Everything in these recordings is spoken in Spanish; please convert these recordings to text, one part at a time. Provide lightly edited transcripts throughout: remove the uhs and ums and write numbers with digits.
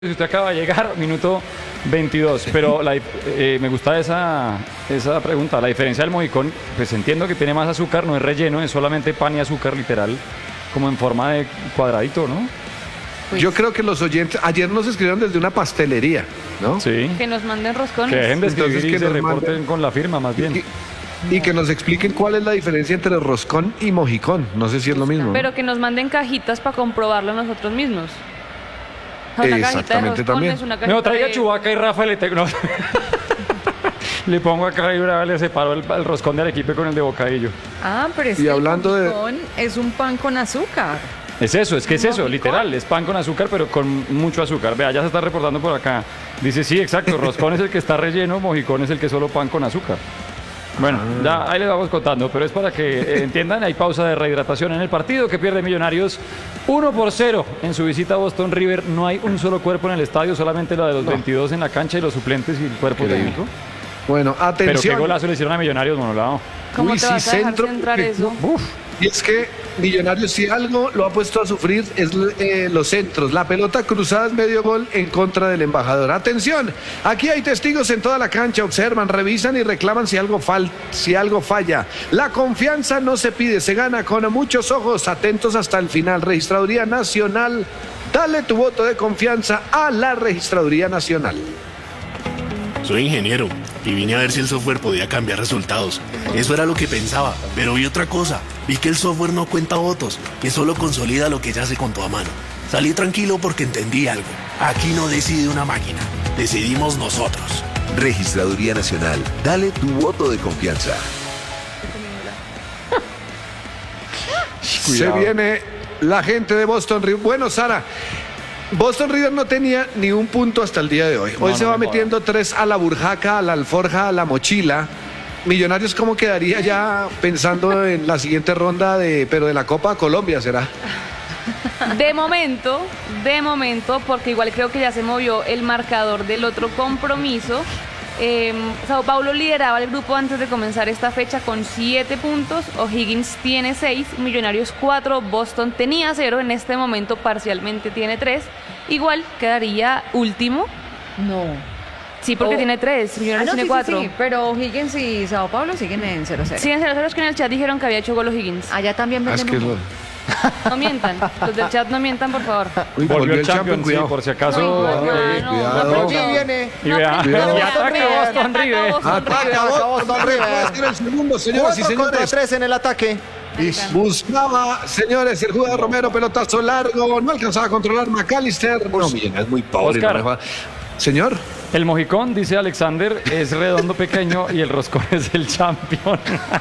Si usted acaba de llegar, minuto 22, pero me gusta esa pregunta. La diferencia del mojicón, pues entiendo que tiene más azúcar, no es relleno, es solamente pan y azúcar literal, como en forma de cuadradito, ¿no? Pues, yo creo que los oyentes, ayer nos escribieron desde una pastelería, ¿no? Sí. Que nos manden roscones. Que dejen de escribir Entonces, y que se nos reporten manden. con la firma, más bien. Y que nos expliquen cuál es la diferencia entre roscón y mojicón. No sé si es lo mismo. Pero que nos manden cajitas para comprobarlo nosotros mismos. Una cajita de Exactamente, roscones, también. una cajita No, traiga de... Chubaca y Rafa no. Le pongo acá y una vez le separo el roscón del equipo con el de bocadillo. Ah, pero es Y que hablando el de- mojicón es un pan con azúcar. Es eso, es eso, ¿Mojicón? literal, es pan con azúcar, pero con mucho azúcar. Vea, ya se está reportando por acá. Dice, sí, exacto, roscón es el que está relleno, mojicón es el que es solo pan con azúcar. Bueno, ya ahí les vamos contando, pero es para que entiendan, hay pausa de rehidratación en el partido que pierde Millonarios 1-0 en su visita a Boston River. No hay un solo cuerpo en el estadio, solamente la de los 22 en la cancha y los suplentes y el cuerpo Increíble. técnico. Bueno, Pero qué atención. golazo le hicieron a Millonarios, Monolao. ¿Cómo Uy, te vas sí, a dejar centro, centrar porque- eso? Uf. Y es que Millonarios, si algo lo ha puesto a sufrir, es los centros. La pelota cruzada es medio gol en contra del embajador. Atención, aquí hay testigos en toda la cancha, observan, revisan y reclaman si algo falla. La confianza no se pide, se gana con muchos ojos, atentos hasta el final. Registraduría Nacional, dale tu voto de confianza a la Registraduría Nacional. Soy ingeniero y vine a ver si el software podía cambiar resultados. Eso era lo que pensaba, pero vi otra cosa. Vi que el software no cuenta votos, que solo consolida lo que ya se contó a mano. Salí tranquilo porque entendí algo. Aquí no decide una máquina, decidimos nosotros. Registraduría Nacional, dale tu voto de confianza. Se viene la gente de Boston River. Bueno, Sara, Boston River no tenía ni un punto hasta el día de hoy. Hoy No, se no va me metiendo 3 a la burjaca, a la alforja, a la mochila. Millonarios, ¿cómo quedaría ya pensando en la siguiente ronda pero de la Copa Colombia será? De momento, porque igual creo que ya se movió el marcador del otro compromiso. Sao Paulo lideraba el grupo antes de comenzar esta fecha con 7 puntos, O'Higgins tiene 6, Millonarios 4, Boston tenía 0, en este momento parcialmente tiene 3, igual quedaría último, No. sí porque Oh. tiene 3, Millonarios tiene 4. Sí, pero Higgins y Sao Paulo siguen en 0-0. Sí, en 0-0 es que en el chat dijeron que había hecho gol O'Higgins. Allá también Ah, es venden que humo. No mientan, los del chat no mientan, por favor. Uy, Volvió el champion, champion, sí, cuidado. por si acaso. cuidado. Aquí viene. Y vea, Cuidado. y ataca Boston River. Ataca Boston Puede River. ser el segundo, señoras y 4 contra señores. 3 en el ataque. Buscaba, señores, el jugador Romero, pelotazo largo, no alcanzaba a controlar McAllister. No, Millonarios es muy pobre. Oscar. no me joda. Señor. El mojicón, dice Alexander, es redondo pequeño y el roscón es el champion.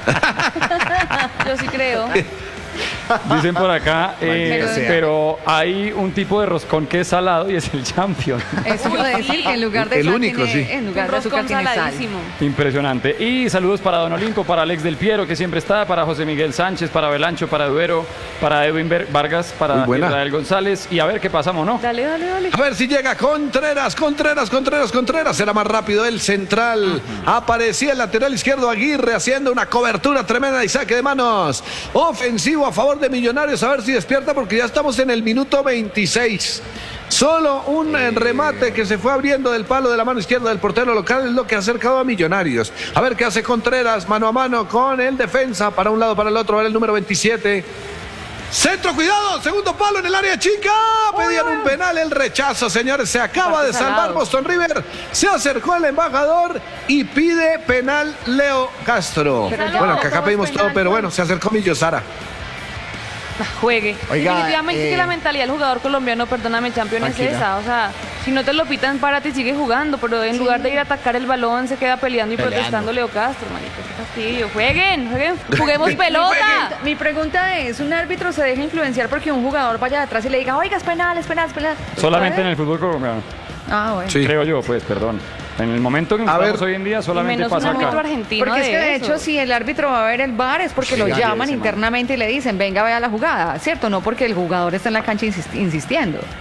Yo sí creo. Dicen por acá, Maldita sea. pero hay un tipo de roscón que es salado y es el champion. Eso iba a decir que en lugar de El sal único, tiene, sí. en lugar Un de azúcar roscón tiene sal. saladísimo. Impresionante. Y saludos para Don Olimpo, para Alex del Piero, que siempre está, para José Miguel Sánchez, para Belancho, para Duero, para Edwin Vargas, para Muy buena. Israel González. Y a ver qué pasamos, ¿no? Dale. A ver si llega Contreras. Será más rápido el central. Aparecía el lateral izquierdo Aguirre haciendo una cobertura tremenda y saque de manos. Ofensivo a favor de Millonarios. A ver si despierta porque ya estamos en el minuto 26. Solo un remate que se fue abriendo del palo de la mano izquierda del portero local es lo que ha acercado a Millonarios. A ver qué hace Contreras mano a mano con el defensa. Para un lado, para el otro. A ver el número 27. Centro, cuidado, segundo palo en el área chica. Pedían un penal, el rechazo, señores. Se acaba de salvar salado. Boston River. Se acercó al embajador y pide penal Leo Castro. Pero ya Bueno, que todo acá es pedimos penal, todo, pero ¿no? bueno, se acercó Millo Sara. Juegue. Oiga, Definitivamente que la mentalidad del jugador colombiano, perdóname, champion, es Tranquila. esa. O sea, si no te lo pitan, párate y sigue jugando. Pero en lugar de ir a atacar el balón, se queda peleando y protestando Leo Castro, marica. Qué fastidio. Jueguen. Juguemos pelota. Mi pregunta es, ¿un árbitro se deja influenciar porque un jugador vaya atrás y le diga, oiga, es penal? Solamente en el fútbol colombiano. Ah, bueno. Sí. Creo yo, pues, perdón. En el momento en que A estamos ver. hoy en día, solamente Menos un pasa árbitro acá. argentino. Porque es que de eso. hecho si el árbitro va a ver el VAR es porque lo Sí, llaman ese, internamente y le dicen, venga, vea la jugada, ¿cierto? No porque el jugador está en la cancha insistiendo.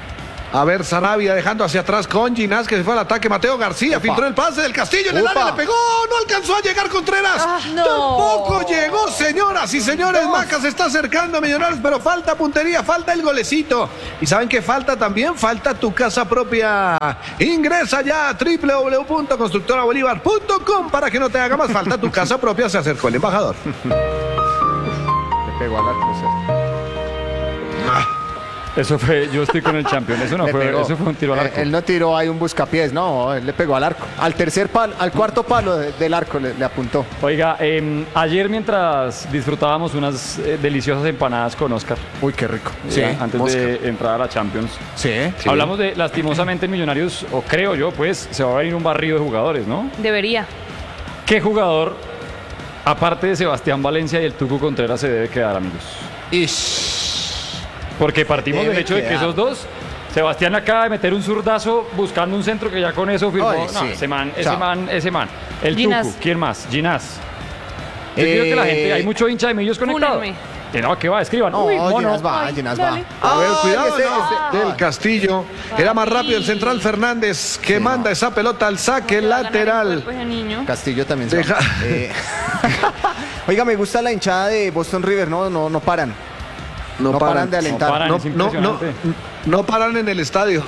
A ver, Sarabia dejando hacia atrás con Ginás, que se fue al ataque. Mateo García filtró el pase del Castillo en el área, le pegó, no alcanzó a llegar Contreras. No. Tampoco llegó, señoras y señores. Maca se está acercando a Millonarios, pero falta puntería, falta el golecito. ¿Y saben qué falta también? Falta tu casa propia. Ingresa ya a www.constructorabolívar.com para que no te haga más falta tu casa propia. Se acercó el embajador. Le pegó al arco. Eso fue, yo estoy con el Champion. Eso no Le fue, pegó. eso fue un tiro al arco. Él no tiró ahí un buscapiés, no, él le pegó al arco. Al tercer palo, al cuarto palo del arco le apuntó. Oiga, ayer mientras disfrutábamos unas deliciosas empanadas con Oscar, Uy, qué rico. antes de entrar a la Champions, Sí. hablamos de, lastimosamente, en Millonarios, o creo yo, pues, se va a venir un barrido de jugadores, ¿no? Debería. ¿Qué jugador, aparte de Sebastián Valencia y el Tucu Contreras, se debe quedar, amigos? Porque partimos Debe del hecho de que quedar. esos dos, Sebastián acaba de meter un zurdazo buscando un centro que ya con eso firmó. Ay, No, sí. ese man. Chao. El Ginás. Tucu, ¿quién más? Ginás. Yo creo que la gente, hay mucho hincha de Millos conectado. Fúnenme. Que no, que va, escriban. No, Uy, mono. Ginás va, Ay, Ginás va. dale. A ver, cuidado Este- del Castillo. Era más rápido el central Fernández que manda esa pelota al saque Va a ganar el lateral. cuerpo ese niño. Castillo también se Deja- va. Oiga, me gusta la hinchada de Boston River, no paran. No paran de alentar. No paran. No, Es no, no, impresionante. no paran en el estadio.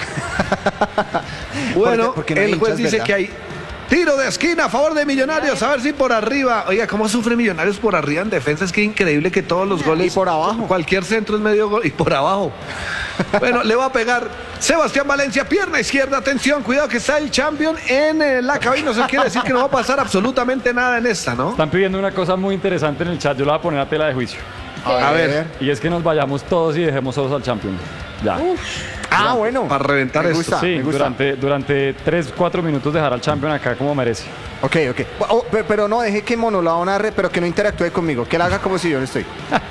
Bueno, Porque no hay el juez hinchas, dice ¿verdad? que hay tiro de esquina a favor de Millonarios. A ver si por arriba. Oiga, ¿cómo sufre Millonarios por arriba en defensa? Es que increíble que todos los goles. Y por abajo. Cualquier centro es medio gol. Y por abajo. Bueno, le va a pegar Sebastián Valencia, pierna izquierda. Atención, cuidado que está el Champion en la cabina. Eso quiere decir que no va a pasar absolutamente nada en esta, ¿no? Están pidiendo una cosa muy interesante en el chat. Yo la voy a poner a tela de juicio. A ver. Y es que nos vayamos todos y dejemos solos al Champion. Ya. Ah, bueno. Para reventar Me esto. gusta, Sí, me gusta. durante 3-4 minutos dejar al Champion acá como merece. Ok. Pero no, deje que Monolao narre, pero que no interactúe conmigo. Que él haga como si yo no estoy.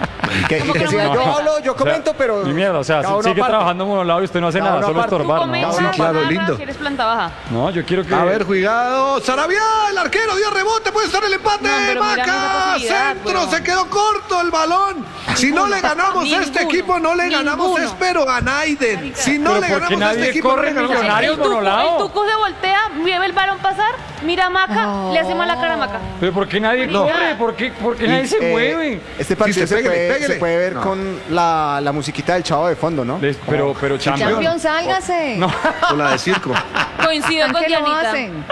Y que siga, no? yo hablo, yo O sea, comento, pero... Ni mierda, o sea, cada uno sigue aparte. trabajando monolado y usted no hace Cada nada, uno solo aparte. Tú estorbar, comentas, ¿no? Sí, claro, narras, lindo. si eres planta baja. No, yo quiero que... A ver, cuidado. Sarabia, el arquero dio rebote. Puede estar el empate. No, pero mira, Maca, esa posibilidad, centro. weón. Se quedó corto el balón. Si no le ganamos a este Ninguno, equipo, no le ganamos. ninguno. Espero a Naiden. Si no Pero le ¿por qué ganamos a este nadie equipo, no corre le ganamos a Millonarios, El Tucu Monolao? se voltea, ve el balón pasar, mira a Maca, le hace mala cara a Maca. ¿Pero por qué nadie No. corre? ¿Por qué nadie se mueve? Este partido Sí, pégale. se puede ver No. con la musiquita del Chavo de fondo, ¿no? Pero Champion. Champion, sálgase. No. O la de circo. Coincido con ¿Qué lo Dianita. hacen?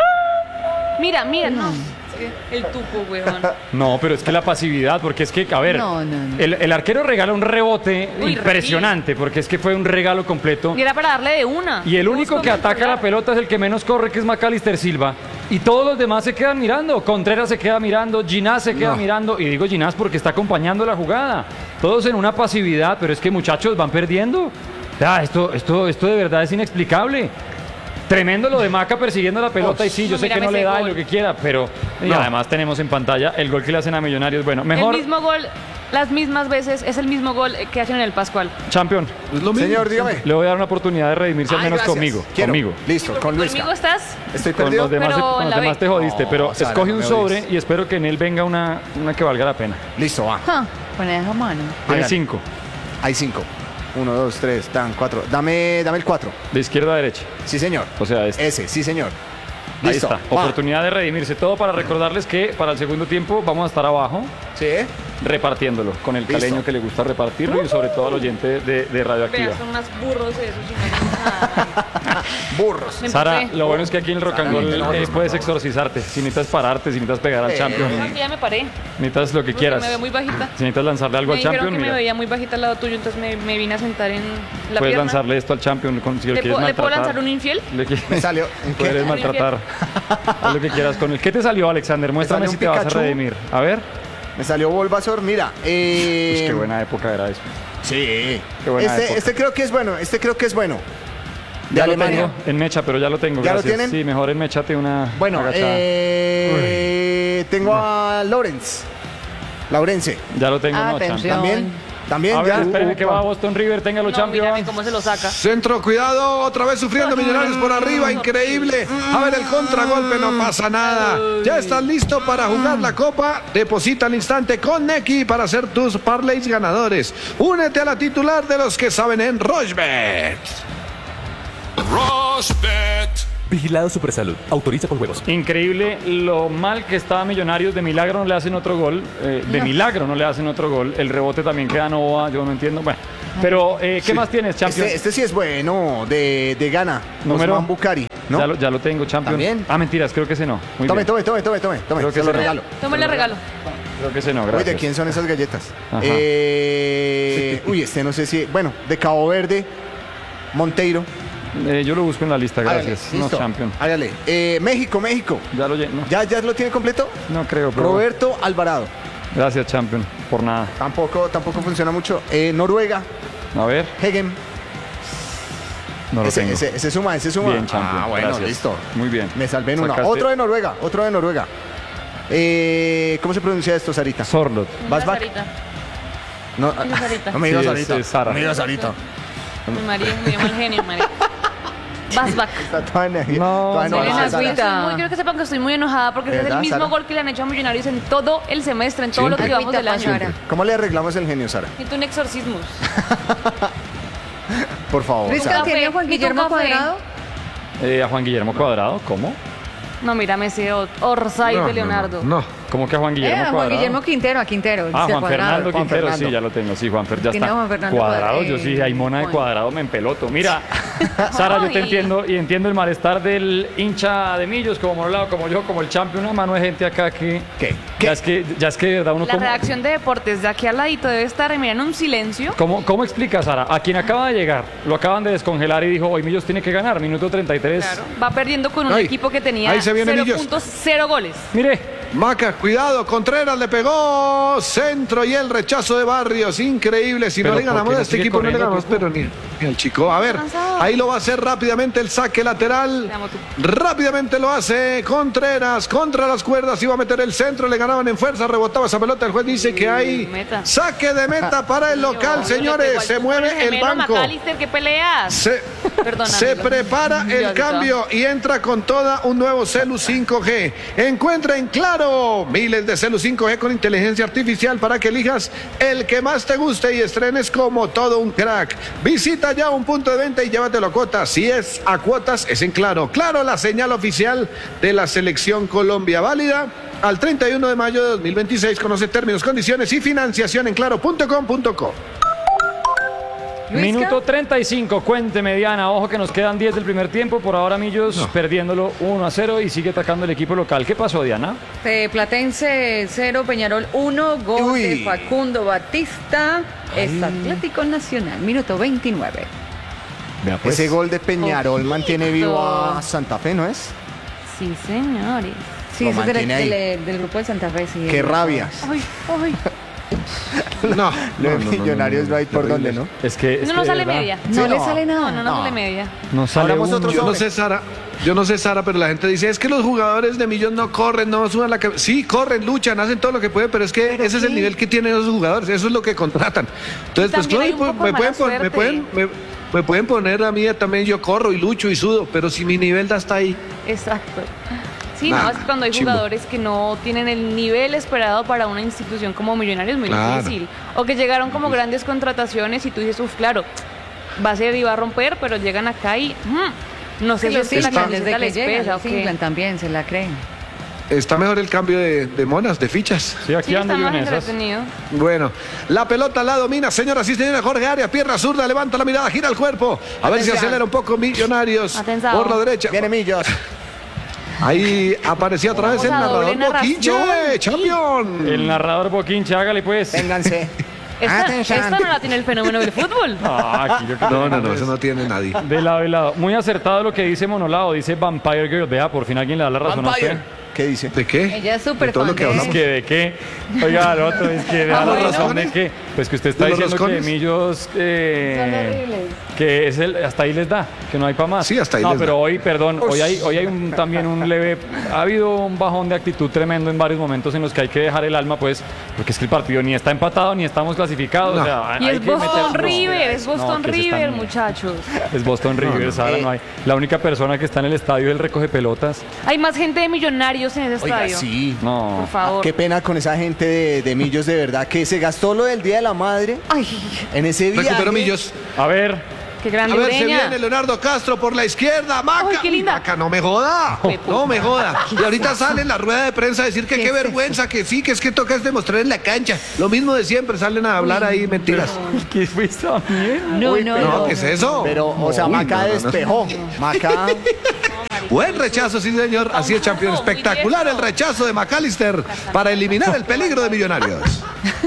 Mira, no. El Tucu, weón. No, pero es que la pasividad, porque es que, a ver, No, no, no. El arquero regala un rebote Uy, impresionante, porque es que fue un regalo completo. Y era para darle de una. Y el único Justo que ataca controlar. la pelota es el que menos corre, que es Macalister Silva. Y todos los demás se quedan mirando. Contreras se queda mirando, Ginás se queda mirando. Y digo Ginás porque está acompañando la jugada. Todos en una pasividad, pero es que muchachos van perdiendo. Ya, esto de verdad es inexplicable. Tremendo lo de Maca persiguiendo la pelota. Y sí, yo No, sé que mírame no le ese da y gol. lo que quiera, pero y además tenemos en pantalla el gol que le hacen a Millonarios. Bueno, mejor El mismo gol, las mismas veces, es el mismo gol que hacen en el Pascual. Champion. Es lo mismo. Señor, dígame. Le voy a dar una oportunidad de redimirse al Ay, menos gracias. conmigo. Quiero. Conmigo. Listo, con Luisca. ¿Conmigo estás? Estoy Con perdido. los demás, Pero con en los la demás B. te jodiste, No, pero Sara, escoge no un me sobre odies. y espero que en él venga una que valga la pena. Listo, va. Pone esa mano. Tiene Hágale. 5, Hay 5. 1, 2, 3, dan 4. Dame el 4. de izquierda a derecha. Sí, señor. O sea, Ese, sí, señor. ahí Listo. está. Va. Oportunidad de redimirse. Todo para recordarles que para el segundo tiempo vamos a estar abajo Sí. repartiéndolo con el Listo. caleño que le gusta repartirlo y sobre todo al oyente de Radioactiva. Vean, son unos burros esos. y no hacen nada. Burros. Me Sara, empujé. lo bueno es que aquí en el Rock and Roll no, puedes exorcizarte. Si necesitas pararte, si necesitas pegar al champion, No, que ya me paré. necesitas lo que Porque quieras. me veo muy bajita. Si necesitas lanzarle algo Me al dijeron champion, que me mira, veía muy bajita al lado tuyo, entonces me vine a sentar en la puedes pierna. lanzarle esto al champion si lo ¿Le quieres puedo maltratar. lanzar un infiel? Me salió. ¿En qué? Puedes maltratar. Haz lo que quieras con él. ¿Qué te salió, Alexander? Muéstrame salió si un te vas a Pikachu. redimir. A ver. Me salió Bulbasaur. Mira. Pues qué buena época era eso. Sí. Qué buena época. Este creo que es bueno. Este creo que es bueno. De Ya lo Alemania. tengo en mecha, pero ya lo tengo. ¿Ya lo Gracias. tienen? Sí, mejor en mechate una Bueno, agachada. tengo a Laurence. Ya lo tengo, no, Atención. champion. También A ver, ya. espérenme que va Boston River, téngalo, No, champion. mírame cómo se lo saca. Centro, cuidado, otra vez sufriendo Millonarios por arriba, increíble. A ver el contragolpe, no pasa nada. Ya estás listo para jugar la copa. Deposita al instante con Neki para hacer tus parlays ganadores. Únete a la titular de los que saben en Rochebet. Vigilado Supersalud. Autoriza con juegos. Increíble lo mal que estaba Millonarios. De milagro no le hacen otro gol. De milagro no le hacen otro gol. El rebote también queda Nova. Yo no entiendo. Bueno, pero ¿qué más tienes, Champions? Este sí es bueno, de Ghana. Número. Osman Bukhari, ¿no? Ya lo tengo, Champions. ¿También? Ah, mentiras, creo que ese no. Muy Tome, bien. tome. Creo que Se sí. lo regalo. Tómale regalo. Creo que ese no, Uy, gracias. ¿de quién son esas galletas? Ajá. Uy, este no sé si... Bueno, de Cabo Verde, Monteiro. Yo lo busco en la lista, Hágale, gracias. No, listo. Champion. Hágale. México. Ya lo lleno. ¿Ya lo tiene completo? No creo, pero... Roberto Alvarado. Gracias, Champion. Por nada. Tampoco funciona mucho. Noruega, A ver, Hegem. no lo tengo. Ese suma. Bien, Champion. Ah, bueno, Gracias. listo. Muy bien. Me salvé en una. Sacaste- Otro de Noruega. ¿Cómo se pronuncia esto, Sarita? Sorlot. ¿Vas back? Sarita. No, Sí, Sarita. no me digas Sí, Sarita. es Sara. No me digas Sarita. Mi marido me llama el genio, marido. Vas back. Está toda energía. No, toda no, enojada, no, Sara. Agüita. Quiero que sepan que estoy muy enojada porque ese es el ¿Verdad, mismo Sara? gol que le han hecho a Millonarios en todo el semestre, en todo lo que Siempre. llevamos del Agüita, año. Sara. ¿Cómo le arreglamos el genio, Sara? Siento un exorcismo. Por favor. ¿Luis Sara. tiene a Juan Ni tu Guillermo café. Cuadrado? A Juan Guillermo Cuadrado, ¿cómo? No, mírame ese Orsay de Leonardo. No. ¿Cómo que a Juan Guillermo Juan Cuadrado? Guillermo Quintero, a Quintero. Ah, dice Juan Cuadrado. Fernando Juan Quintero, Fernando. sí, ya lo tengo. Sí, Juanfer ya Tiene está. a Juan Fernando Cuadrado, yo Cuadrado. sí, hay mona de Bueno. Cuadrado, me empeloto. Mira, Sara, yo te Ay. entiendo y entiendo el malestar del hincha de Millos, como Monolado, como yo, como el Champion, una mano de gente acá que... ¿Qué? Ya es que de verdad uno La como... redacción de deportes de aquí al ladito debe estar en un silencio. ¿Cómo explica, Sara? A quien acaba de llegar, lo acaban de descongelar y dijo, hoy Millos tiene que ganar, minuto 33. Claro. Va perdiendo con un Ay, equipo que tenía ahí se viene 0 Millos. puntos, 0 goles. Mire, Maca, cuidado, Contreras le pegó centro y el rechazo de Barrios, increíble. Si no Pero le ¿por ganamos qué a no este sigue equipo, no le corriendo, ganamos, Tuco? pero ni al chico. A ver, Cansado. ahí lo va a hacer rápidamente el saque lateral. Te amo, Tuco. Rápidamente lo hace Contreras contra las cuerdas. Iba a meter el centro, le ganaban en fuerza, rebotaba esa pelota. El juez dice que hay meta. saque de meta para el local, Yo le señores. pego al Se Tuco, mueve el gemelo banco. McAllister, ¿qué peleas? Se Perdóname. prepara Ya el está. cambio y entra con toda un nuevo Celu 5G. Encuentra en Claro miles de Celu 5G con inteligencia artificial para que elijas el que más te guste y estrenes como todo un crack. Visita ya un punto de venta y llévatelo a cuotas. Si es a cuotas, es en Claro. Claro, la señal oficial de la Selección Colombia, válida al 31 de mayo de 2026. Conoce términos, condiciones y financiación en claro.com.co. Luisca. minuto 35, cuénteme, Diana. Ojo que nos quedan 10 del primer tiempo. Por ahora Millos perdiéndolo 1-0 y sigue atacando el equipo local. ¿Qué pasó, Diana? Platense 0, Peñarol 1, gol Uy. de Facundo Batista. Es Atlético Nacional, minuto 29. Ese gol de Peñarol Ojito. mantiene vivo a Santa Fe, ¿no es? Sí, señores. Sí, Lo ese es mantiene ahí. del grupo de Santa Fe. Sí, Qué rabia. Ay, ay. No, Los Millonarios no hay por dónde, ¿no? Es que... No sale ¿verdad? media. No Sí, le no. sale nada. No sale media. No sale Hablamos un- otro Yo no sobre. sé, Sara, pero la gente dice, es que los jugadores de Millos no corren, no suban la cabeza. Sí, corren, luchan, hacen todo lo que pueden, pero es que ese es el nivel que tienen esos jugadores, eso es lo que contratan. Entonces, pues También hay claro, un poco de mala suerte. me pueden poner a mí también, yo corro y lucho y sudo, pero si mi nivel da hasta ahí. Exacto. Sí, Nah, no, es que cuando hay chimbo. jugadores que no tienen el nivel esperado para una institución como Millonarios es muy Claro. difícil. O que llegaron como grandes contrataciones y tú dices, uff, claro, va a ser y va a romper, pero llegan acá y no sé Sí, los si la inflan desde camiseta que les llegan, pesa o los qué. inflan también, se la creen. Está mejor el cambio de monas, de fichas. Sí, aquí Sí, ando está yo más en esas. entretenido. Bueno, la pelota la domina, señoras y señores, Jorge Arias, pierna zurda, levanta la mirada, gira el cuerpo. A ver si Atención. acelera un poco Millonarios. Atención. Por la derecha. Viene Millos. Ahí aparecía otra vez el Vamos a doble narrador Boquinche, narración. champion. El narrador Boquinche, hágale pues. Vénganse. Esta no la tiene el fenómeno del fútbol. Ah, aquí yo creo No, que eso no tiene nadie. De lado y lado. Muy acertado lo que dice Monolado, dice Vampire Girl. Vea, por fin alguien le da la razón a usted. ¿Qué dice? ¿De qué? Ella es súper De todo fan lo que de- Es hablamos. que de qué. Oiga, el otro es que da la bueno. razón de que. Pues que usted está ¿De los diciendo que roscones? Millos. Que es hasta ahí les da, que no hay para más. Sí, hasta ahí no, les pero da. hoy, perdón, hoy hay también un leve. Ha habido un bajón de actitud tremendo en varios momentos en los que hay que dejar el alma, pues, porque es que el partido ni está empatado ni estamos clasificados. No. O sea, Y hay es que Boston meter- River, es No, Boston que se River, están- muchachos. Es Boston River, Sara, no hay. La única persona que está en el estadio es el recoge pelotas. Hay más gente de Millonarios en ese Oiga, estadio. sí. No. Por favor. Qué pena con esa gente de Millos, de verdad, que se gastó lo del Día de la Madre Ay, en ese viaje. Recuperó Millos. A ver, Qué grande A ver, se Ureña. viene Leonardo Castro por la izquierda. Maca. Ay, qué linda. Maca, no me joda. No me joda. Y ahorita sale en la rueda de prensa a decir que qué vergüenza, que sí, que es que toca es demostrar en la cancha. Lo mismo de siempre, salen a hablar ahí mentiras. ¿Qué fuiste también? No, ¿qué es eso? Pero, o sea, Uy, Maca no, no, no. despejó. Maca. Buen rechazo, sí, señor. Así es, campeón. Muy Espectacular tierno. el rechazo de McAllister para eliminar el peligro de Millonarios.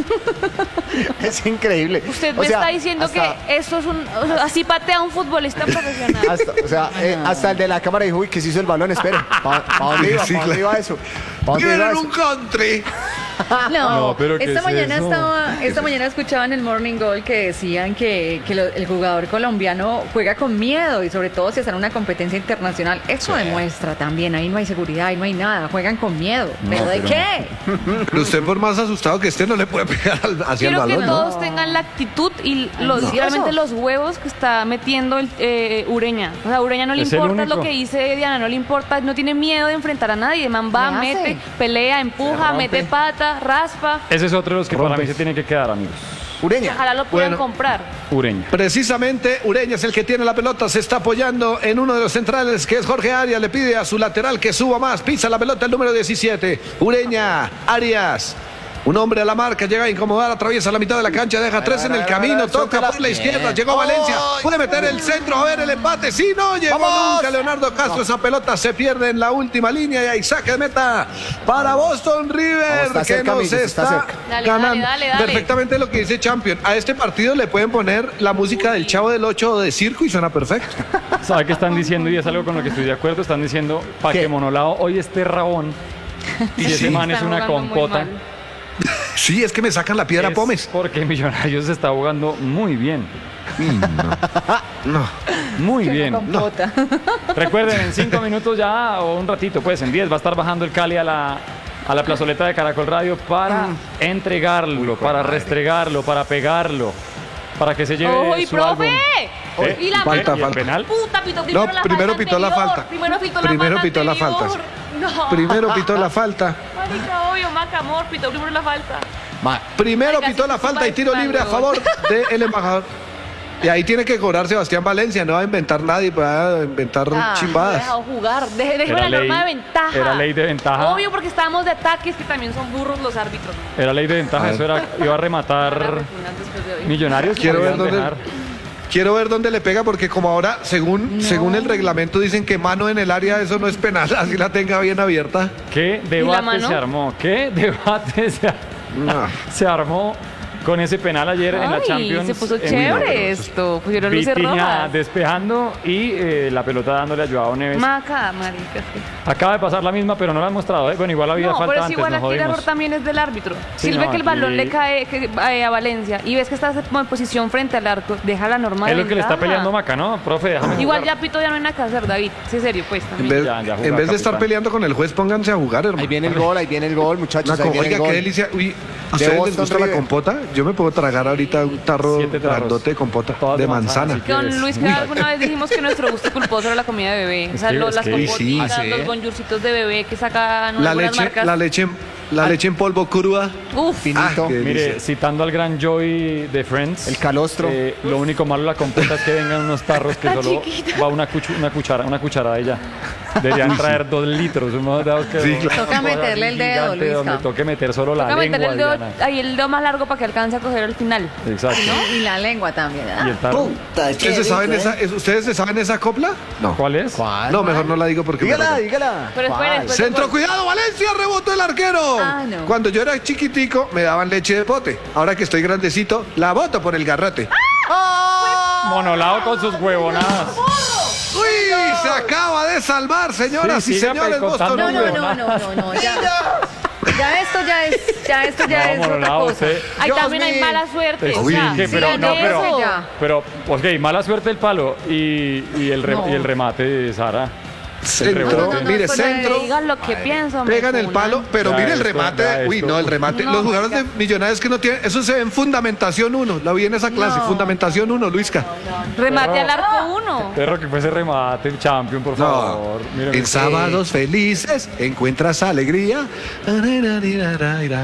Es increíble. Usted O me sea, está diciendo hasta- que esto es así patea un futbolista profesional. hasta el de la cámara dijo, uy, que se hizo el balón, espere. ¿Para dónde iba? Sí, ¿Para dónde claro. iba eso? ¿Para dónde iba Vienen eso? un country. No, pero ¿qué esta es mañana eso? esta mañana escuchaba en el Morning Goal que decían que el jugador colombiano juega con miedo y sobre todo si está en una competencia internacional. Eso demuestra también, ahí no hay seguridad, ahí no hay nada, juegan con miedo. ¿Pero de qué? Pero usted por más asustado que esté no le puede pegar hacia el Quiero que balón, ¿no? todos tengan la actitud y realmente Eso. los huevos que está metiendo Ureña. O sea, Ureña no le Es el importa lo único. que dice Diana, no le importa, no tiene miedo de enfrentar a nadie. Man va, ¿Qué hace? mete, pelea, empuja, mete pata, raspa. Ese es otro de los que para mí se tiene que quedar, amigos. Ureña. Ojalá lo puedan Bueno. comprar. Ureña. Precisamente Ureña es el que tiene la pelota, se está apoyando en uno de los centrales que es Jorge Arias, le pide a su lateral que suba más, pisa la pelota el número 17, Ureña, Arias. Un hombre a la marca, llega a incomodar, atraviesa la mitad de la cancha, deja tres en el camino, toca por la izquierda, llegó Valencia, puede meter el centro, a ver el empate, sí, no llegó nunca Leonardo Castro, esa pelota se pierde en la última línea y hay saque de meta para Boston River, Está que cerca, nos amigos, está está cerca. Dale, ganando. dale, dale. Perfectamente lo que dice Champion, a este partido le pueden poner la música del Chavo del 8 de circo y suena perfecto. ¿Sabe qué están diciendo? Y es algo con lo que estoy de acuerdo. Están diciendo, para ¿Qué? que Monolao hoy esté rabón. Y ese man es Están una jugando muy compota. mal. Sí, es que me sacan la piedra Es Pómez. porque Millonarios está jugando muy bien. No. Muy bien. Compota. Recuerden, en 5 minutos ya, o un ratito, pues en 10, va a estar bajando el Cali a la plazoleta de Caracol Radio para entregarlo, para restregarlo, para pegarlo, para que se lleve ¡Uy, su profe! álbum. Y la Falta, ¿Y el falta. penal? puta, pitó primero No, la primero falta pitó la anterior. falta. Primero pitó Primero la pitó la falta falta. anterior. No. Primero pitó la falta. Marica, obvio, Macamor, pitó primero la falta. Primero Oiga, pitó sí, la sí, falta y tiro mal, libre a huevón. favor del embajador. Y ahí tiene que cobrar Sebastián Valencia, no va a inventar nadie, va a inventar No he chimbadas. dejado jugar. Deje Era la norma de ley- ventaja. era ley de ventaja. Obvio, porque estábamos de ataques que también son burros los árbitros. Era ley de ventaja, eso era, iba a rematar Después de hoy. Millonarios. Quiero ver podían dónde- dejar. Quiero ver dónde le pega porque como ahora, según el reglamento, dicen que mano en el área, eso no es penal, así la tenga bien abierta. ¿Qué la debate mano? se armó? ¿Qué debate No. se armó con ese penal ayer en la Ay, Champions? se puso en chévere Wimbledon? esto. Pusieron luces Vitinha rojas. despejando y la pelota dándole a Joao Neves. Maca, marica. sí. Acaba de pasar la misma, pero no la han mostrado. ¿eh? Bueno, igual había No, falta pero es antes, igual nos aquí el error jodimos. también es del árbitro. Sí, Si él ve no, que el balón aquí- le cae a Valencia y ves que estás en posición frente al arco, deja la norma Es de lo que le está ventaja. peleando Maca, ¿no? Profe, déjame Igual jugar. ya Pito ya no hay nada que hacer, David. Sí, en serio, pues En también. vez, Ya juega, en vez de estar capitán. peleando con el juez, pónganse a jugar, hermano. Ahí viene el gol, muchachos. Ahí viene el Oiga, gol. qué delicia. Uy, ¿a ustedes les Boston gusta la River. compota? Yo me puedo tragar ahorita un tarro 7 tarros. grandote de compota Todas de de manzana, manzana. sí. Con ¿Quieres? Luis, que alguna vez dijimos que nuestro gusto culposo era la comida de bebé. O sea, Es que- las es que- compotitas, sí, sí. los bonjourcitos de bebé que sacan La algunas leche, marcas. la leche en polvo cruda. Uf, Finito. qué Mire, delicia. citando al gran Joy de Friends. El calostro. Lo único malo de la compota es que vengan unos tarros que Está solo chiquita. va una cucharada y ya. Deberían traer 2 litros. Unos dedos que Sí, claro. Toca meterle el dedo, gigante Luisca. donde toque meter solo la toca lengua. meterle el dedo, Diana. ahí el dedo más largo para que alcance a coger al final. Exacto. Y la lengua también. Y el tarro. ¿Ustedes se saben esa copla? No. ¿Cuál es? ¿Cuál? No, mejor no la digo porque me Dígala, regañan. dígala. Pero espere, ¿Cuál? después- Centro, cuidado, Valencia, rebotó el arquero. Ah, no. Cuando yo era chiquitico, me daban leche de pote. Ahora que estoy grandecito, la boto por el garrote. Monolao con sus huevonadas. ¡Uy! Se acaba de salvar, señoras Sí, y siga señores. contando Boston No, River. no, ya. Ya esto ya es No, otra Monolao, cosa. usted. Ahí Dios también hay mío. mala suerte. Uy, o sea, que- pero, sigan no, eso. Ya. pero, ok, mala suerte el palo y el remate de Sara. Centro, No, mire, pues, centro. Digan lo que pienso. me Pegan el funan. palo, pero Ya mire el esto, remate. ya Uy, esto. no, el remate. No, Los jugadores de Millonarios que no tienen. Eso se ve en Fundamentación 1. La vi en esa clase. No. Fundamentación 1, Luisca. Remate al arco 1. Perro que fuese remate, champion, por No. favor. Mírame. En sábados felices encuentras alegría.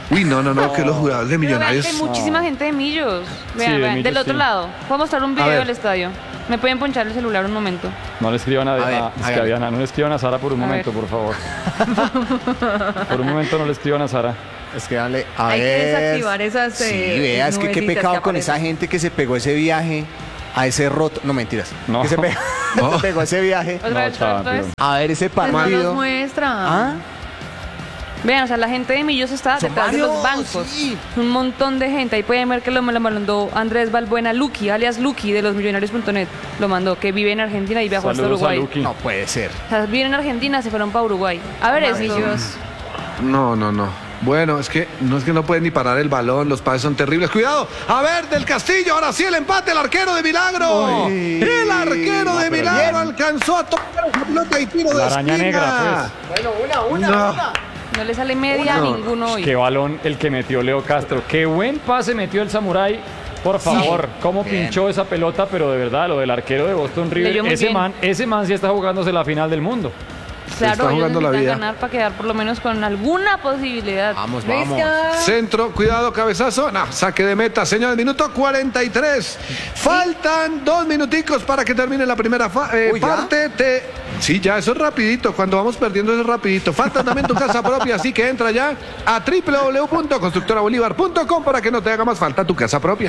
Uy, no, que los jugadores de Pero vean Millonarios. que hay muchísima gente de Millos. Vean, de vean, Millos, del otro sí. lado. Puedo mostrar un A video ver. del estadio. ¿Me pueden ponchar el celular un momento? No le escriban a, A ver, es que hágale. a Diana, no le escriban a Sara por un A momento, ver. por favor. Por un momento no le escriban a Sara. Es que dale, a Hay que ver. desactivar esas, Sí, vea, es que qué nubecitas pecado que con esa aparecen. gente que se pegó ese viaje a ese roto. No, mentiras. No. Que se se pegó ese viaje. Otra No, vez, otra vez. champion. A ver ese Pues no partido. los muestra. ¿Ah? Vean, o sea, la gente de Millos está Son detrás de los varios, bancos. sí. Un montón de gente. Ahí pueden ver que lo mandó Andrés Balbuena Luqui, alias Luqui, de los millonarios.net. Lo mandó, que vive en Argentina y viajó hasta Saludos a Uruguay. Luqui. No puede ser. O sea, viven en Argentina, se fueron para Uruguay. A ver eso. Millos. No. Bueno, es que no pueden ni parar el balón, los pases son terribles. Cuidado, a ver, del Castillo, ahora sí el empate, el arquero de Milagro. Uy. El arquero de pero Milagro bien. alcanzó a tocar la pelota y tiro La de araña esquina. negra, Bueno, No. No le sale media a No. ninguno hoy. Qué balón el que metió Leo Castro. Qué buen pase metió el Samurái. Por favor, cómo Bien. pinchó esa pelota, pero de verdad, lo del arquero de Boston Leyó River, muy bien. ese man sí está jugándose la final del mundo. está Claro, ellos jugando la necesitan vida. ganar para quedar por lo menos con alguna posibilidad. Vamos. Centro, cuidado, cabezazo. No, saque de meta, señores. Minuto 43. Faltan 2 minuticos para que termine la primera Uy, ¿ya? parte. Sí, ya, eso es rapidito. Cuando vamos perdiendo, eso es rapidito. Falta también tu casa propia, así que entra ya a www.constructorabolívar.com para que no te haga más falta tu casa propia.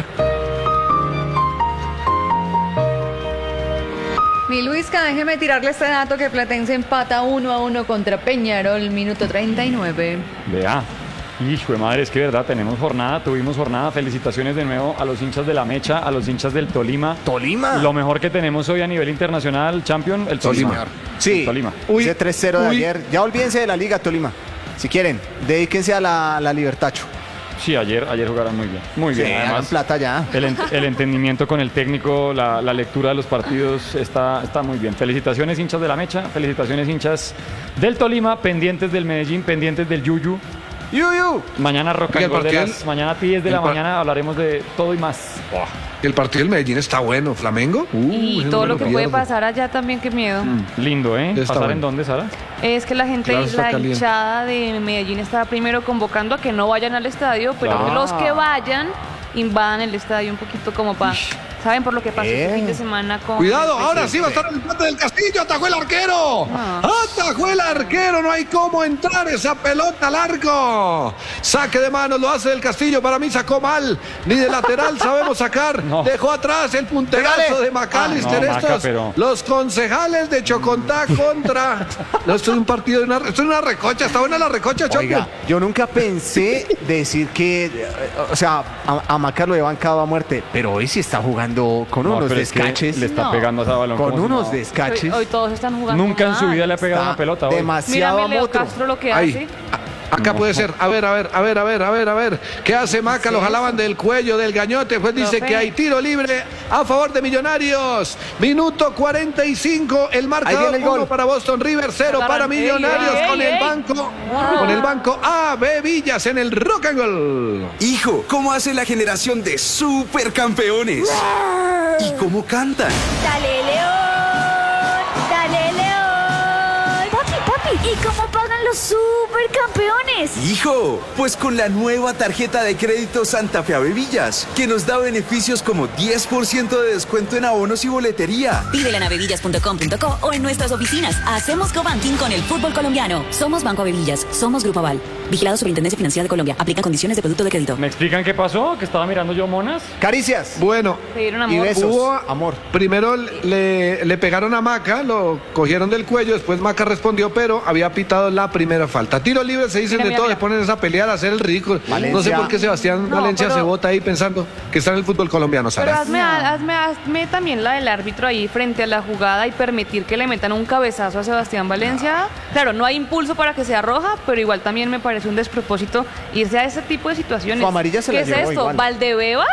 Mi Luisca, déjeme tirarle este dato que Platense empata 1-1 contra Peñarol, minuto 39. Vea. Hijo de madre, es que verdad, tuvimos jornada. Felicitaciones de nuevo a los hinchas de la Mecha, a los hinchas del Tolima. Tolima. Lo mejor que tenemos hoy a nivel internacional, champion, el Tolima. Sí. El Tolima. Uy, Ese 3-0 de uy. ayer. Ya olvídense de la Liga Tolima. Si quieren, dedíquense a la Libertacho. Sí, ayer jugaron muy bien. Muy bien. Sí, hagan Además, plata ya. el entendimiento con el técnico, la lectura de los partidos está muy bien. Felicitaciones hinchas de la Mecha, felicitaciones hinchas del Tolima, pendientes del Medellín, pendientes del Yuyu. Yuyu. Mañana Roca Oiga, and Roll ¿por qué mañana a 10 de la el par- mañana hablaremos de todo y más. El partido del Medellín está bueno. ¿Flamengo? Y ese todo no me lo que puede pierdo. pasar allá también, qué miedo. Lindo, ¿eh? Está ¿Pasar en bueno. dónde, Sara? Es que la gente, Claro, está la caliente. hinchada de Medellín está primero convocando a que no vayan al estadio, pero que los que vayan invadan el estadio un poquito como para... ¿Saben por lo que pasó este fin de semana con... Cuidado, ahora sí va a estar el empate del Castillo. Atajó el arquero. Atajó el arquero. No hay cómo entrar esa pelota al arco. Saque de manos lo hace del Castillo. Para mí sacó mal. Ni de lateral sabemos sacar. No. Dejó atrás el punterazo Pégale. de McAllister. No, Maca, Estos, pero- los concejales de Chocontá contra. No, esto es un partido de esto es una recocha. Está buena la recocha, Choco. Oiga, yo nunca pensé decir que, o sea, a Maca lo he bancado a muerte, pero hoy sí está jugando con No, unos pero es que descaches. le está No. pegando a ese balón. Con como si unos no. descaches. Hoy todos están jugando Nunca en su mal. vida le ha pegado Está una pelota hoy. demasiado Mírame Leo motro. Castro lo que Ahí. hace. Acá puede ser. A ver. ¿Qué hace Maca? Lo jalaban del cuello, del gañote. Pues dice Profe. que hay tiro libre a favor de Millonarios. Minuto 45. El Ahí marcador viene el gol. 1 para Boston River, 0 para Agarran. Millonarios Ey, con ey, el ey. banco. Con el banco AB Villas en el Rock and Roll. Hijo, ¿cómo hace la generación de supercampeones? ¿Y cómo cantan? ¡Dale, León! ¡Dale, León! Papi, ¿y cómo pagan los supercampeones? Hijo, pues con la nueva tarjeta de crédito Santa Fe Avevillas, que nos da beneficios como 10% de descuento en abonos y boletería. Pídela en avevillas.com.co o en nuestras oficinas. Hacemos cobanking con el fútbol colombiano. Somos Banco Avevillas. Somos Grupo Aval. Vigilado Superintendencia Financiera de Colombia. Aplican condiciones de producto de crédito. ¿Me explican qué pasó? Que estaba mirando yo monas. Caricias. Bueno, Pidieron Y amor. besos. hubo, Amor. primero le pegaron a Maca, lo cogieron del cuello, después Maca respondió, pero había pitado la primera falta. Tiro libre, se dicen Mira, de mira, todo, mira. se ponen a pelear, a hacer el ridículo. Valencia. No sé por qué Sebastián No, Valencia pero- se bota ahí pensando que está en el fútbol colombiano, Pero Sara. hazme también la del árbitro ahí frente a la jugada y permitir que le metan un cabezazo a Sebastián Valencia. Claro, no hay impulso para que sea roja, pero igual también me parece un despropósito irse a ese tipo de situaciones. Su amarilla se ¿Qué la es llevó esto? igual. ¿Valdebebas?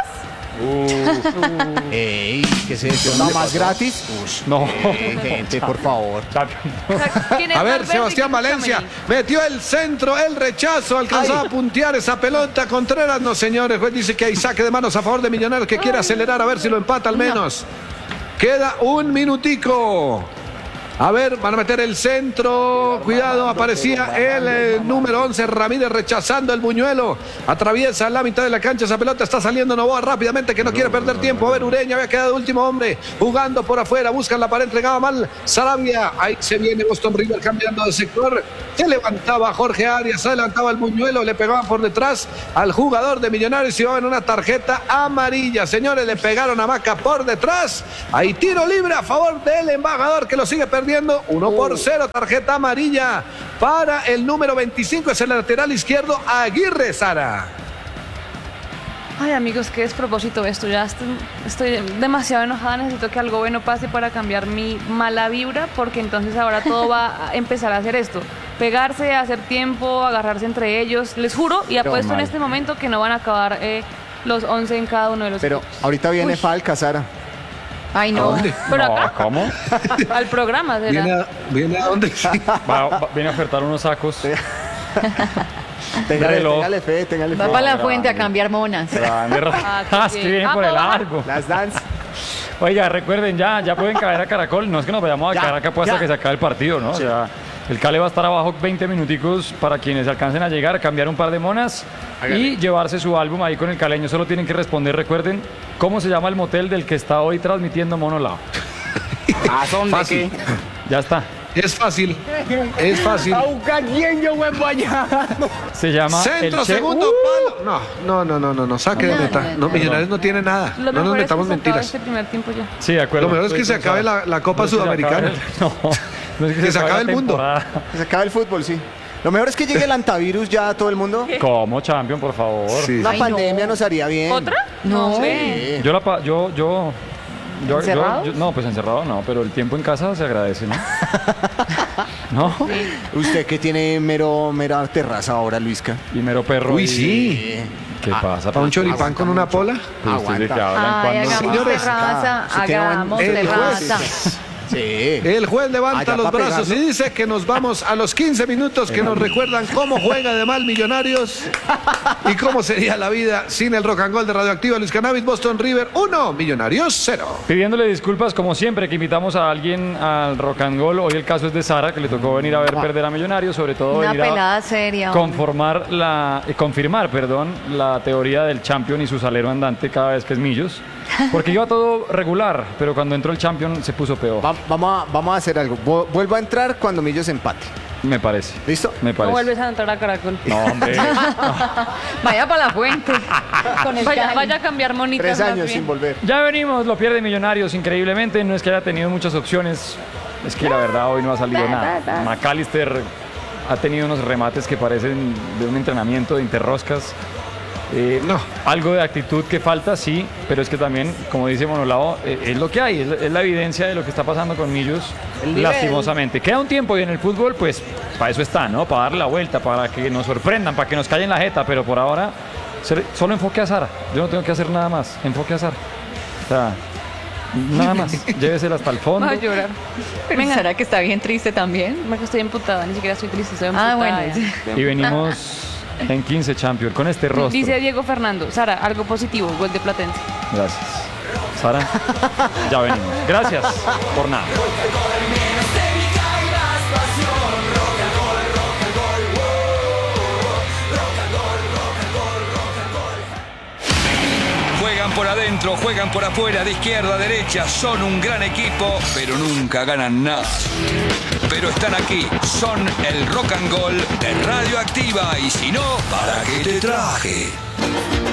Ey, ¿qué es esto? ¿Nada más gratis? No. Gente, por favor. O sea, ¿quién es A ver, Valverde y Sebastián quién es Valencia Tchouaméni? metió el centro, el rechazo, alcanzó a puntear esa pelota. Contreras, no señores, juez dice que hay saque de manos a favor de Millonarios que quiere acelerar a ver si lo empata al menos. Queda un minutico. A ver, van a meter el centro. Cuidado, aparecía el número 11, Ramírez, rechazando el buñuelo. Atraviesa la mitad de la cancha. Esa pelota está saliendo Novoa rápidamente, que no quiere perder tiempo. A ver, Ureña había quedado último hombre. Jugando por afuera. Buscan la pared, entregaba mal Sarabia. Ahí se viene Boston River cambiando de sector. Se levantaba Jorge Arias. Se levantaba el buñuelo. Le pegaban por detrás al jugador de Millonarios. Y iban una tarjeta amarilla. Señores, le pegaron a Maca por detrás. Hay tiro libre a favor del embajador, que lo sigue perdiendo 1-0, tarjeta amarilla para el número 25, es el lateral izquierdo Aguirre, Sara. Ay, amigos, qué despropósito esto. Ya estoy demasiado enojada. Necesito que algo bueno pase para cambiar mi mala vibra, porque entonces ahora todo va a empezar a hacer esto. Pegarse, hacer tiempo, agarrarse entre ellos. Les juro y apuesto en este momento que no van a acabar los 11 en cada uno de los equipos. Ahorita viene Falca, Sara. Ay, no. Pero acá, ¿Cómo? al programa, ¿será? ¿Viene a dónde? Viene a ofertar unos sacos. Téngale fe. Va para la fuente a cambiar monas. Es que viene por el largo. Las dance. Oiga, recuerden, ya pueden caer a Caracol. No es que nos vayamos a quedar acá hasta que se acabe el partido, ¿no? Sí. O sea, el Cale va a estar abajo 20 minuticos para quienes alcancen a llegar, cambiar un par de monas y llevarse su álbum ahí con el caleño. Solo tienen que responder, recuerden, ¿cómo se llama el motel del que está hoy transmitiendo Mono Lao? Fácil. Ya está. Es fácil. Se llama Centro, el Che. segundo palo. No. Saque de meta. No, Millonarios no tiene nada. Lo No nos mejor es metamos que se acabe mentiras. este primer tiempo ya. Sí, de acuerdo. Lo mejor es que se acabe la Copa Sudamericana. No es Que se acabe el mundo. Que se acabe el fútbol, sí. Lo mejor es que llegue el antivirus ya a todo el mundo. ¿Cómo, champion, por favor? Sí. La pandemia nos haría bien. ¿Otra? No. Ve. Yo no, pues encerrado no, pero el tiempo en casa se agradece, ¿no? ¿No? Usted que tiene mera terraza ahora, Luisca. Y mero perro. Uy, y- sí. ¿Qué pasa? ¿Para un choripán con una pola? ¿Ustedes de qué hablan? Ay, ¿Cuándo? hagamos Señores, terraza, si tiene buen- hagamos el juez. terraza. Sí. El juez levanta Ya los pa' brazos pegarlo. y dice que nos vamos a los 15 minutos que nos recuerdan cómo juega de mal Millonarios y cómo sería la vida sin el rock and roll de Radioactiva. Luis Cannabis, Boston River 1, Millonarios 0. Pidiéndole disculpas, como siempre, que invitamos a alguien al rock and roll. Hoy el caso es de Sara, que le tocó venir a ver perder a Millonarios, sobre todo Una venir a pelada seria. hombre. confirmar la teoría del champion y su salero andante cada vez que es Millos. Porque iba todo regular, pero cuando entró el champion se puso peor. Vamos a hacer algo. Vuelvo a entrar cuando Millos empate. Me parece. ¿Listo? Me No parece. vuelves a entrar a Caracol. No, hombre. Vaya para la fuente. Con el Vaya, Cali. vaya a cambiar monitas. 3 más años bien. sin volver. Ya venimos, lo pierde Millonarios increíblemente. No es que haya tenido muchas opciones, es que la verdad hoy no ha salido nada. McAllister ha tenido unos remates que parecen de un entrenamiento de interroscas. No. Algo de actitud que falta, sí, pero es que también, como dice Monolao, es lo que hay, es la evidencia de lo que está pasando con Millos, lastimosamente. Queda un tiempo y en el fútbol, pues, para eso está, ¿no? Para darle la vuelta, para que nos sorprendan, para que nos callen la jeta, pero por ahora, solo enfoque a Sara. Yo no tengo que hacer nada más, enfoque a Sara. O sea, nada más, llévesela hasta el fondo. Voy a llorar. Venga. ¿Será que está bien triste también? Me que estoy emputada, ni siquiera estoy triste, estoy emputada. Ah, bueno. ya. Y venimos en 15 Champions con este rostro. Dice Diego Fernando, Sara, algo positivo, gol de Platense. Gracias. Sara, ya venimos. Gracias por nada. Juegan por adentro, juegan por afuera, de izquierda a derecha, son un gran equipo, pero nunca ganan nada. Pero están aquí, son el rock and roll de Radioactiva, y si no, ¿para qué te traje?